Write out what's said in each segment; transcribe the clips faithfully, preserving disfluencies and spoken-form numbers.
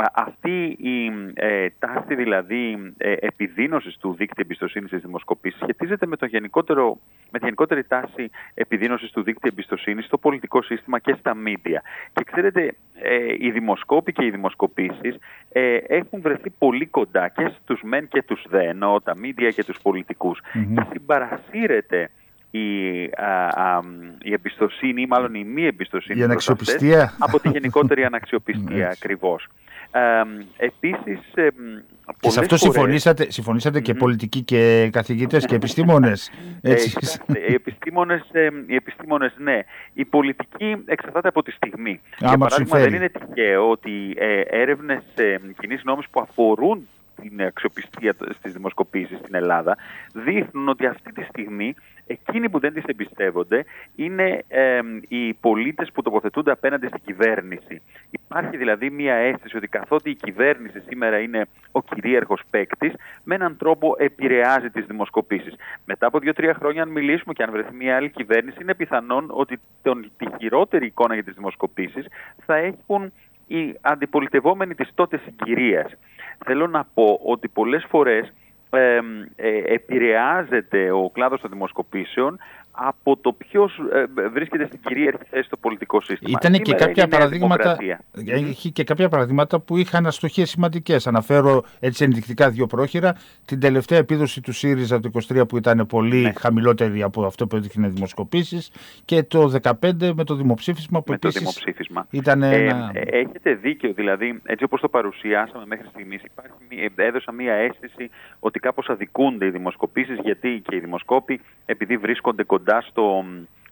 αυτή η ε, τάση δηλαδή ε, επιδείνωσης του δείκτη εμπιστοσύνης στις δημοσκοπήσεις σχετίζεται με, το γενικότερο, με τη γενικότερη τάση επιδείνωσης του δείκτη εμπιστοσύνης στο πολιτικό σύστημα και στα μίντια. Και ξέρετε, ε, οι δημοσκόποι και οι δημοσκοπήσεις ε, έχουν βρεθεί πολύ κοντά και στους μεν και τους δε, ενώ τα μίντια και τους πολιτικούς. Mm-hmm. Και συμπαρασύρεται Η, α, α, η εμπιστοσύνη ή μάλλον η μη εμπιστοσύνη η αναξιοπιστία από τη γενικότερη αναξιοπιστία ακριβώς. Ε, επίσης, ε, και σε αυτό συμφωνήσατε, συμφωνήσατε mm-hmm. και πολιτικοί και καθηγητές και επιστήμονες. Έτσι. Ε, οι, επιστήμονες ε, οι επιστήμονες, ναι. Η πολιτική εξαρτάται από τη στιγμή. Άμα Για παράδειγμα, συμφέρει. δεν είναι τυχαίο ότι ε, έρευνες ε, κοινής νόμης που αφορούν την αξιοπιστία στις δημοσκοπήσεις στην Ελλάδα δείχνουν ότι αυτή τη στιγμή εκείνοι που δεν τις εμπιστεύονται είναι ε, οι πολίτες που τοποθετούνται απέναντι στην κυβέρνηση. Υπάρχει δηλαδή μια αίσθηση ότι καθότι η κυβέρνηση σήμερα είναι ο κυρίαρχος παίκτης, με έναν τρόπο επηρεάζει τις δημοσκοπήσεις. Μετά από δύο-τρία χρόνια, αν μιλήσουμε και αν βρεθεί μια άλλη κυβέρνηση, είναι πιθανόν ότι τον, τη χειρότερη εικόνα για τις δημοσκοπήσεις θα έχουν οι αντιπολιτευόμενοι της τότε συγκυρίας. Θέλω να πω ότι πολλές φορές ε, ε, επηρεάζεται ο κλάδος των δημοσκοπήσεων από το ποιος ε, βρίσκεται στην κυρίαρχη θέση στο πολιτικό σύστημα. Ήταν και κάποια παραδείγματα, έχει και κάποια παραδείγματα που είχαν αστοχίες σημαντικές. Αναφέρω έτσι ενδεικτικά δύο πρόχειρα. Την τελευταία επίδοση του ΣΥΡΙΖΑ το είκοσι τρία που ήταν πολύ ναι. χαμηλότερη από αυτό που έδειχνε δημοσκοπήσεις, και το δεκαπέντε με το δημοψήφισμα που με επίσης το δημοψήφισμα. ήταν ε, ένα... ε, έχετε δίκιο, δηλαδή έτσι όπως το παρουσιάσαμε μέχρι στιγμής υπάρχει, έδωσα μία αίσθηση ότι κάπως αδικούνται οι δημοσκοπήσεις, γιατί και οι δημοσκόποι επειδή βρίσκονται κοντά στο,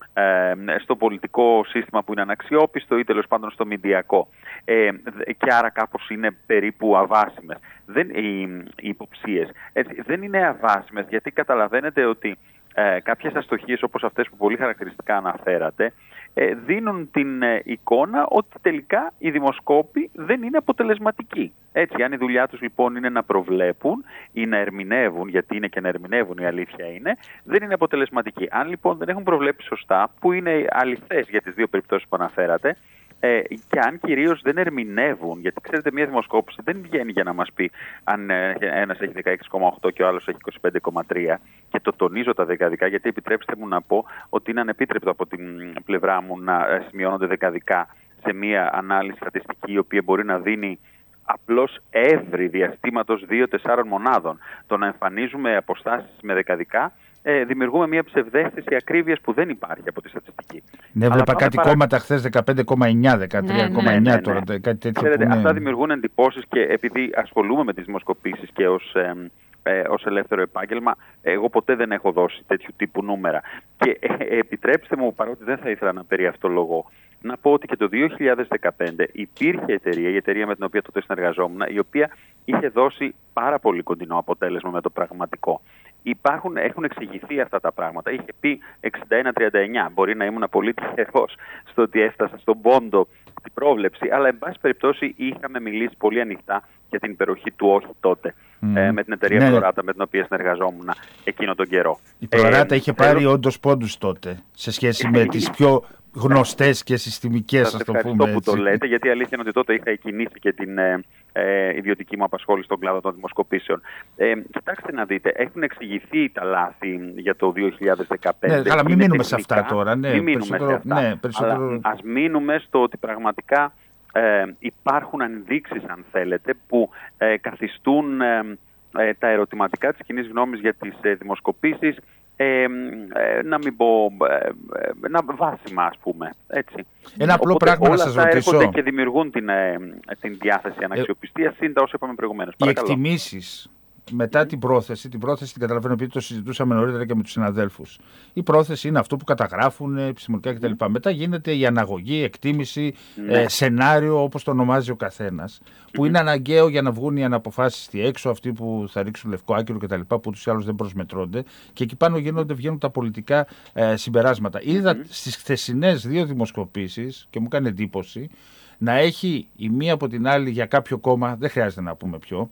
ε, στο πολιτικό σύστημα που είναι αναξιόπιστο ή τέλος πάντων στο μηντιακό. Ε, και άρα κάπως είναι περίπου αβάσιμες. Δεν, οι, οι υποψίες έτσι, δεν είναι αβάσιμες, γιατί καταλαβαίνετε ότι ε, κάποιες αστοχίες όπως αυτές που πολύ χαρακτηριστικά αναφέρατε ε, δίνουν την ε, εικόνα ότι τελικά οι δημοσκόποι δεν είναι αποτελεσματικοί. Έτσι, αν η δουλειά τους λοιπόν είναι να προβλέπουν ή να ερμηνεύουν, γιατί είναι και να ερμηνεύουν, η αλήθεια είναι, δεν είναι αποτελεσματικοί. Αν λοιπόν δεν έχουν προβλέψει σωστά, που είναι αληθές για τις δύο περιπτώσεις που αναφέρατε, Ε, και αν κυρίως δεν ερμηνεύουν, γιατί ξέρετε μια δημοσκόπηση δεν βγαίνει για να μας πει αν ε, ένας έχει δεκαέξι κόμμα οκτώ και ο άλλος έχει είκοσι πέντε κόμμα τρία, και το τονίζω τα δεκαδικά, γιατί επιτρέψτε μου να πω ότι είναι ανεπίτρεπτο από την πλευρά μου να ε, σημειώνονται δεκαδικά σε μια ανάλυση στατιστική η οποία μπορεί να δίνει απλώς εύρη διαστήματος δύο τεσσάρων μονάδων. Το να εμφανίζουμε αποστάσεις με δεκαδικά Ε, δημιουργούμε μια ψευδαίσθηση ακρίβειας που δεν υπάρχει από τη στατιστική. Ναι, βλέπα κάτι παρα... κόμματα χθες δεκαπέντε κόμμα εννιά, δεκατρία κόμμα εννιά ναι, ναι, ναι, τώρα, ναι. Κάτι τέτοιο. Ξέρετε, που αυτά είναι... δημιουργούν εντυπώσεις, και επειδή ασχολούμαι με τις δημοσκοπήσεις και ως, ε, ε, ως ελεύθερο επάγγελμα, εγώ ποτέ δεν έχω δώσει τέτοιου τύπου νούμερα. Και ε, επιτρέψτε μου, παρότι δεν θα ήθελα να περιαυτολογώ, να πω ότι και το δύο χιλιάδες δεκαπέντε υπήρχε εταιρεία, η εταιρεία με την οποία τότε συνεργαζόμουν, η οποία είχε δώσει πάρα πολύ κοντινό αποτέλεσμα με το πραγματικό. Υπάρχουν, έχουν εξηγηθεί αυτά τα πράγματα. Είχε πει εξήντα ένα τριάντα εννιά. Μπορεί να ήμουν πολύ τυχερός στο ότι έφτασα στον πόντο την πρόβλεψη, αλλά εν πάση περιπτώσει είχαμε μιλήσει πολύ ανοιχτά για την υπεροχή του όχι τότε mm. ε, με την εταιρεία ναι. Προράτα, με την οποία συνεργαζόμουν εκείνο τον καιρό. Η Προράτα ε, είχε πάρει θέλω... όντως πόντους τότε σε σχέση με τις πιο γνωστές και συστημικές, σας ας το πούμε. Ευχαριστώ που το λέτε, γιατί η αλήθεια είναι ότι τότε είχα εκκινήσει και την ε, ε, ιδιωτική μου απασχόληση στον κλάδο των δημοσκοπήσεων. Ε, κοιτάξτε να δείτε, έχουν εξηγηθεί τα λάθη για το δύο χιλιάδες δεκαπέντε. Ναι, αλλά μην μείνουμε σε αυτά τώρα. Ναι, μην μείνουμε σε αυτά. Ναι, περισσότερο... Αλλά ας μείνουμε στο ότι πραγματικά ε, υπάρχουν ενδείξεις, αν θέλετε, που ε, καθιστούν ε, ε, τα ερωτηματικά της κοινής γνώμης για τις ε, δημοσκοπήσεις Ε, ε, να μην πω ε, ε, να βάσιμα, ας πούμε, έτσι. Ένα απλό Οπότε, πράγμα όλα να σας αυτά ρωτήσω. έρχονται και δημιουργούν την, ε, την διάθεση αναξιοπιστίας, συν τα όσα είπαμε προηγουμένως. Οι εκτιμήσεις μετά την πρόθεση, την πρόθεση την καταλαβαίνω επειδή το συζητούσαμε νωρίτερα και με τους συναδέλφους. Η πρόθεση είναι αυτό που καταγράφουν επιστημονικά κτλ. Mm. Μετά γίνεται η αναγωγή, η εκτίμηση, mm. ε, σενάριο, όπως το ονομάζει ο καθένας, που mm. είναι αναγκαίο για να βγουν οι αναποφάσεις στη έξω, αυτοί που θα ρίξουν λευκό άκυρο κτλ. Που ούτως ή άλλως δεν προσμετρώνται, και εκεί πάνω γίνονται, βγαίνουν τα πολιτικά ε, συμπεράσματα. Mm. Είδα στις χθεσινές δύο δημοσκοπήσεις και μου κάνει εντύπωση να έχει η μία από την άλλη για κάποιο κόμμα, δεν χρειάζεται να πούμε ποιο,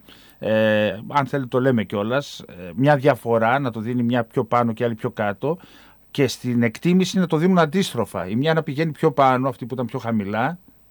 ε, αν θέλει το λέμε κιόλας, ε, μια διαφορά, να το δίνει μια πιο πάνω και άλλη πιο κάτω, και στην εκτίμηση να το δίνουν αντίστροφα. Η μια να πηγαίνει πιο πάνω, αυτή που ήταν πιο χαμηλά,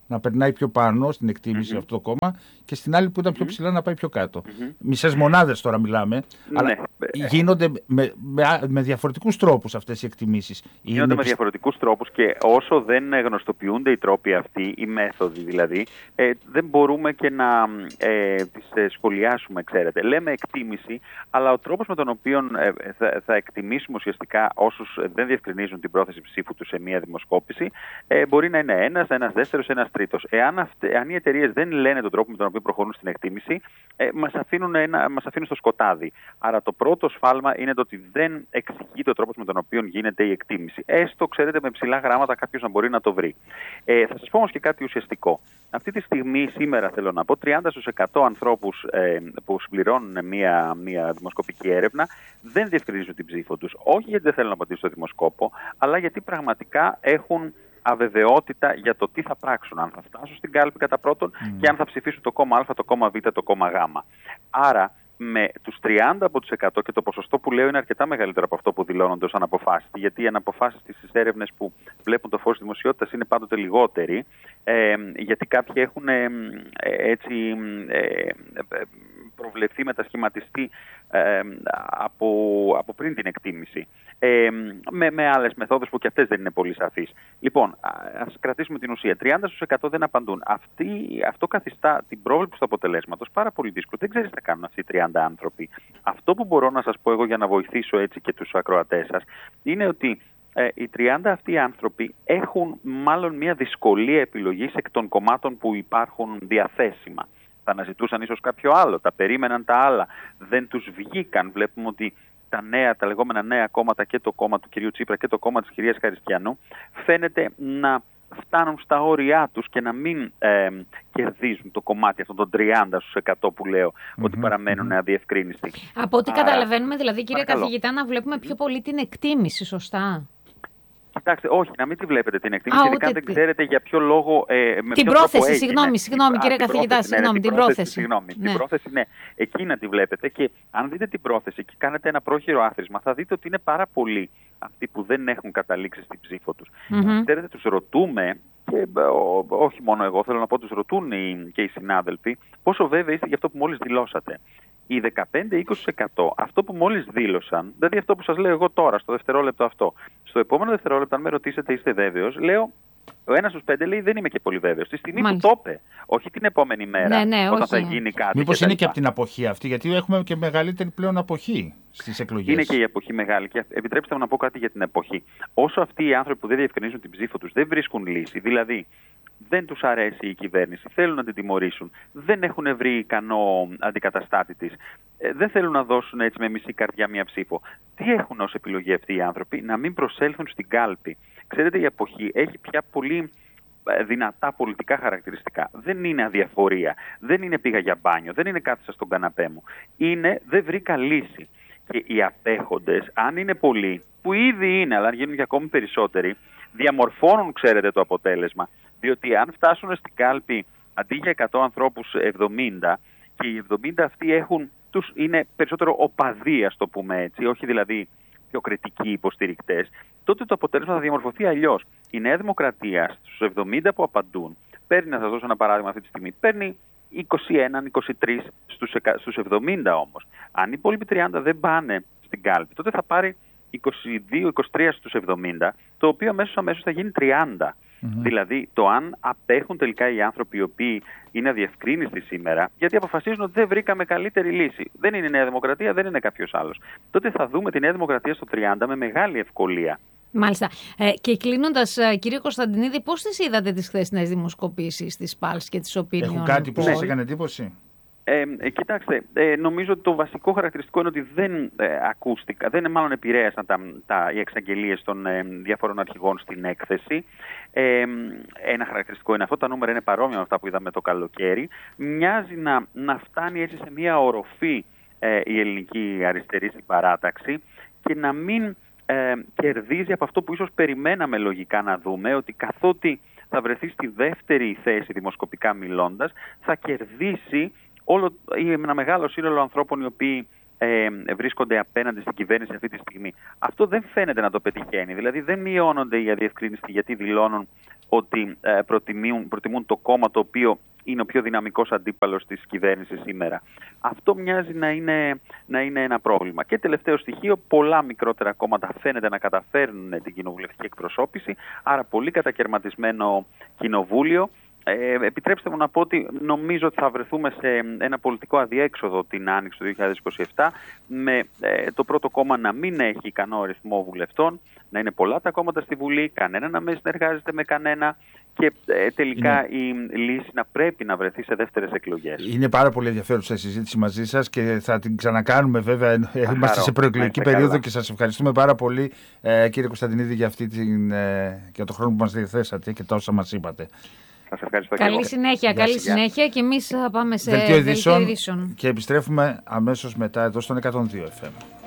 να περνάει πιο πάνω στην εκτίμηση mm-hmm. αυτό το κόμμα και στην άλλη που ήταν πιο ψηλά να πάει πιο κάτω. Mm-hmm. Μισές μονάδες τώρα μιλάμε, ναι. αλλά γίνονται με, με, με διαφορετικούς τρόπους αυτές οι εκτιμήσεις. Γίνονται είναι... με διαφορετικούς τρόπους και όσο δεν γνωστοποιούνται οι τρόποι αυτοί, οι μέθοδοι δηλαδή, ε, δεν μπορούμε και να ε, τις ε, σχολιάσουμε, ξέρετε. Λέμε εκτίμηση, αλλά ο τρόπος με τον οποίο ε, θα, θα εκτιμήσουμε ουσιαστικά όσους δεν διευκρινίζουν την πρόθεση ψήφου τους σε μία δημοσκόπηση, ε, μπορεί να είναι ένας, ένας δεύτερος, ένας τρίτος. Εάν, αυτε, εάν οι εταιρείες δεν λένε τον τρόπο με τον οποίο προχωρούν στην εκτίμηση, ε, μας, αφήνουν ένα, μας αφήνουν στο σκοτάδι. Άρα το πρώτο σφάλμα είναι το ότι δεν εξηγείται ο τρόπος με τον οποίο γίνεται η εκτίμηση. Έστω, ξέρετε, με ψηλά γράμματα κάποιος να μπορεί να το βρει. Ε, θα σας πω όμως και κάτι ουσιαστικό. Αυτή τη στιγμή, σήμερα θέλω να πω, τριάντα τοις εκατό ανθρώπους ε, που συμπληρώνουν μία, μία δημοσκοπική έρευνα δεν διευκρινίζουν την ψήφο τους. Όχι γιατί δεν θέλουν να απαντήσουν στο δημοσκόπο, αλλά γιατί πραγματικά έχουν αβεβαιότητα για το τι θα πράξουν, αν θα φτάσουν στην κάλπη κατά πρώτον mm. και αν θα ψηφίσουν το κόμμα Α, το κόμμα Β, το κόμμα Γ. Άρα, με τους τριάντα τοις εκατό και το ποσοστό που λέω είναι αρκετά μεγαλύτερο από αυτό που δηλώνονται ως αναποφάσιστοι, γιατί οι αναποφάσιστοι στις έρευνες που βλέπουν το φως της δημοσιότητας είναι πάντοτε λιγότεροι, ε, γιατί κάποιοι έχουν ε, έτσι ε, προβλεφθεί, μετασχηματιστεί ε, από, από πριν την εκτίμηση. Ε, με, με άλλες μεθόδους που και αυτές δεν είναι πολύ σαφείς. Λοιπόν, ας κρατήσουμε την ουσία. τριάντα τοις εκατό δεν απαντούν. Αυτή, αυτό καθιστά την πρόβλεψη του αποτελέσματος πάρα πολύ δύσκολο. Δεν ξέρεις τι θα κάνουν αυτοί οι τριάντα άνθρωποι. Αυτό που μπορώ να σας πω εγώ για να βοηθήσω έτσι και τους ακροατές σας είναι ότι ε, οι τριάντα αυτοί άνθρωποι έχουν μάλλον μια δυσκολία επιλογής εκ των κομμάτων που υπάρχουν διαθέσιμα. Θα αναζητούσαν ίσως κάποιο άλλο, τα περίμεναν τα άλλα, δεν τους βγήκαν. Βλέπουμε ότι τα νέα, τα λεγόμενα νέα κόμματα και το κόμμα του κυρίου Τσίπρα και το κόμμα της κυρίας Χαριστιανού φαίνεται να φτάνουν στα όρια τους και να μην ε, κερδίζουν το κομμάτι αυτών των τριάντα τοις εκατό που λέω mm-hmm. ότι παραμένουν αδιευκρίνιστοι. Από ό,τι Άρα, καταλαβαίνουμε δηλαδή κύριε παρακαλώ. καθηγητά να βλέπουμε πιο πολύ την εκτίμηση, σωστά? Κοιτάξτε, όχι, να μην τη βλέπετε την εκτίμηση, ειδικά αν δεν ξέρετε για ποιο λόγο. Ε, με την ποιο πρόθεση, συγγνώμη, συγγνώμη, κύριε καθηγητά, πρόθεση, συγγνώμη, ναι, την, την πρόθεση. πρόθεση. Συγγνώμη, ναι. Την πρόθεση, ναι. Εκεί να τη βλέπετε και αν δείτε την πρόθεση και κάνετε ένα πρόχειρο άθροισμα, θα δείτε ότι είναι πάρα πολλοί αυτοί που δεν έχουν καταλήξει στην ψήφο τους. Mm-hmm. Ξέρετε, τους ρωτούμε, και ό, όχι μόνο εγώ, θέλω να πω, τους ρωτούν οι, και οι συνάδελφοι, πόσο βέβαιοι είστε για αυτό που μόλις δηλώσατε. Οι δεκαπέντε με είκοσι τοις εκατό αυτό που μόλις δήλωσαν, δηλαδή αυτό που σας λέω εγώ τώρα, στο δευτερόλεπτο αυτό, στο επόμενο δευτερόλεπτο, αν με ρωτήσετε είστε βέβαιος, λέω, ο ένας στους πέντε λέει δεν είμαι και πολύ βέβαιος. Τη στιγμή Μάλιστα. που το είπε, όχι την επόμενη μέρα, ναι, ναι, όταν όχι. θα γίνει κάτι. Μήπως και είναι και από την αποχή αυτή, γιατί έχουμε και μεγαλύτερη πλέον αποχή στις εκλογές. Είναι και η εποχή μεγάλη. Και επιτρέψτε μου να πω κάτι για την εποχή. Όσο αυτοί οι άνθρωποι που δεν διευκρινίζουν την ψήφο τους δεν βρίσκουν λύση, δηλαδή δεν τους αρέσει η κυβέρνηση, θέλουν να την τιμωρήσουν, δεν έχουν βρει ικανό αντικαταστάτη της, δεν θέλουν να δώσουν έτσι με μισή καρδιά μια ψήφο. Τι έχουν ως επιλογή αυτοί οι άνθρωποι? Να μην προσέλθουν στην κάλπη. Ξέρετε, η εποχή έχει πια πολύ δυνατά πολιτικά χαρακτηριστικά. Δεν είναι αδιαφορία, δεν είναι πήγα για μπάνιο, δεν είναι κάθισα στον καναπέ μου. Είναι δεν βρήκα λύση. Και οι απέχοντες, αν είναι πολλοί, που ήδη είναι, αλλά αν γίνουν και ακόμη περισσότεροι, διαμορφώνουν, ξέρετε, το αποτέλεσμα. Διότι αν φτάσουν στην κάλπη αντί για εκατό ανθρώπους εβδομήντα και οι εβδομήντα αυτοί έχουν, τους είναι περισσότερο οπαδοί, ας το πούμε έτσι, όχι δηλαδή πιο κριτικοί υποστηρικτές, τότε το αποτέλεσμα θα διαμορφωθεί αλλιώς. Η Νέα Δημοκρατία στους εβδομήντα που απαντούν, παίρνει, να σας δώσω ένα παράδειγμα αυτή τη στιγμή, παίρνει είκοσι ένα είκοσι τρία στους εβδομήντα όμως. Αν οι υπόλοιποι τριάντα δεν πάνε στην κάλπη, τότε θα πάρει είκοσι δύο είκοσι τρία στους εβδομήντα, το οποίο αμέσως αμέσως θα γίνει τριάντα. Mm-hmm. Δηλαδή το αν απέχουν τελικά οι άνθρωποι οι οποίοι είναι αδιευκρίνιστοι σήμερα, γιατί αποφασίζουν ότι δεν βρήκαμε καλύτερη λύση. Δεν είναι η Νέα Δημοκρατία, δεν είναι κάποιος άλλος. Τότε θα δούμε τη Νέα Δημοκρατία στο τριάντα με μεγάλη ευκολία. Μάλιστα. Ε, και κλείνοντας, κύριε Κωνσταντινίδη, πώς τις είδατε τις χθεσινές δημοσκοπήσεις της Pulse και της Opinion? Έχουν κάτι που σας έκανε εντύπωση? Ε, ε, κοιτάξτε, ε, νομίζω ότι το βασικό χαρακτηριστικό είναι ότι δεν ε, ακούστηκα, δεν μάλλον επηρέασαν τα, τα, οι εξαγγελίες των ε, διάφορων αρχηγών στην έκθεση. Ε, ένα χαρακτηριστικό είναι αυτό, τα νούμερα είναι παρόμοια με αυτά που είδαμε το καλοκαίρι. Μοιάζει να, να φτάνει έτσι σε μια οροφή ε, η ελληνική αριστερή στην παράταξη και να μην ε, κερδίζει από αυτό που ίσως περιμέναμε λογικά να δούμε, ότι καθότι θα βρεθεί στη δεύτερη θέση δημοσκοπικά μιλώντας, θα κερδίσει όλο ένα μεγάλο σύνολο ανθρώπων οι οποίοι ε, βρίσκονται απέναντι στην κυβέρνηση αυτή τη στιγμή. Αυτό δεν φαίνεται να το πετυχαίνει. Δηλαδή δεν μειώνονται οι αδιευκρίνιστοι γιατί δηλώνουν ότι ε, προτιμούν, προτιμούν το κόμμα το οποίο είναι ο πιο δυναμικός αντίπαλος της κυβέρνησης σήμερα. Αυτό μοιάζει να είναι, να είναι ένα πρόβλημα. Και τελευταίο στοιχείο, πολλά μικρότερα κόμματα φαίνεται να καταφέρνουν την κοινοβουλευτική εκπροσώπηση, άρα πολύ κατακαιρματισμένο κοινοβούλιο. Ε, επιτρέψτε μου να πω ότι νομίζω ότι θα βρεθούμε σε ένα πολιτικό αδιέξοδο την άνοιξη του δύο χιλιάδες είκοσι επτά, με ε, το πρώτο κόμμα να μην έχει ικανό αριθμό βουλευτών, να είναι πολλά τα κόμματα στη Βουλή, κανένα να μην συνεργάζεται με κανένα και ε, τελικά είναι... η λύση να πρέπει να βρεθεί σε δεύτερες εκλογές. Είναι πάρα πολύ ενδιαφέρουσα η συζήτηση μαζί σας και θα την ξανακάνουμε βέβαια. Αχαρώ. Είμαστε σε προεκλογική περίοδο καλά. Και σας ευχαριστούμε πάρα πολύ ε, κύριε Κωνσταντινίδη για, αυτή την, ε, για το χρόνο που μας διαθέσατε και τα όσα μας είπατε. Σας ευχαριστώ. Καλή και συνέχεια, Γεια καλή σας. συνέχεια και εμείς πάμε σε Δελτίο Δελτίο Ειδήσεων και επιστρέφουμε αμέσως μετά εδώ στον εκατόν δύο εφ εμ.